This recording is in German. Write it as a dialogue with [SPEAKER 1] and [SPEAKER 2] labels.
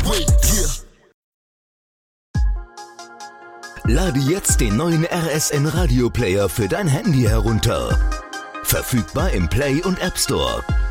[SPEAKER 1] Lade jetzt den neuen RSN Radio Player für dein Handy herunter. Verfügbar im Play und App Store.